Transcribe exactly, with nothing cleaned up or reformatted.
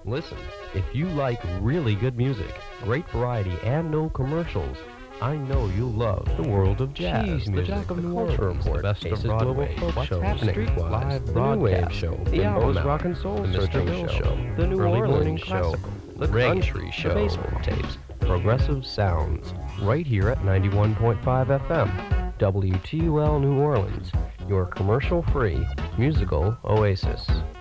Listen, if you like really good music, great variety, and no commercials, I know you'll love the world of jazz. Jeez, the music, Jack of the New Culture Orleans, Report, the best Faces of Broadway, Global Folk what's Show, happening, Streetwise, live the broadcast, New Wave Show, the the Album Blues, Hour, Rock and Soul the Searching Mister Bill Show, Show, the New Early Orleans Morning Show, Classical, the Reggae, Country Show, the baseball tapes, progressive sounds, right here at ninety-one point five F M, W T U L New Orleans, your commercial-free musical oasis.